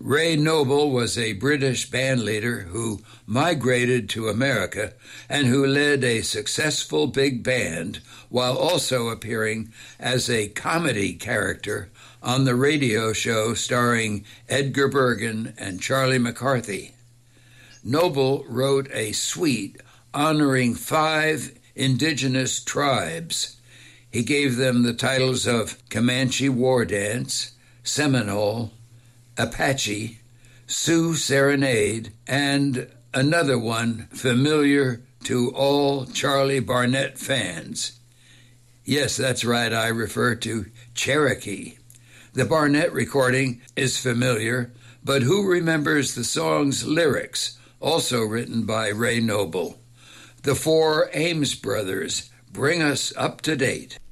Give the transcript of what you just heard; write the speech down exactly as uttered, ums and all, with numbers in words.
Ray Noble was a British bandleader who migrated to America and who led a successful big band while also appearing as a comedy character on the radio show starring Edgar Bergen and Charlie McCarthy. Noble wrote a suite honoring five indigenous tribes. He gave them the titles of Comanche War Dance, Seminole, Apache, Sioux Serenade, and another one familiar to all Charlie Barnet fans. Yes, that's right, I refer to Cherokee. The Barnet recording is familiar, but who remembers the song's lyrics, also written by Ray Noble? The four Ames brothers bring us up to date.